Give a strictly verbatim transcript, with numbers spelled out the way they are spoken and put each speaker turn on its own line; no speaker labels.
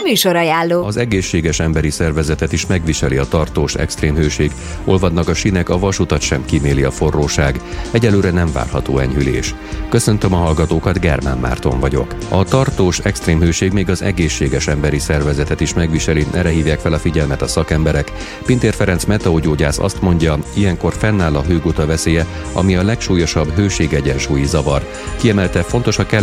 műsorajánló.
Az egészséges emberi szervezetet is megviseli a tartós extrém hőség. Olvadnak a sinek, a vasutat sem kíméli a forróság. Egyelőre nem várható enyhülés. Köszöntöm a hallgatókat, Germán Márton vagyok. A tartós extrém hőség még az egészséges emberi szervezetet is megviseli, erre hívják fel a figyelmet a szakemberek. Pintér Ferenc meteogyógyász azt mondja, ilyenkor fennáll a hőguta veszélye, ami a legsúlyosabb hőségegyensúlyi zavar. Kiemelte, fontos a kellő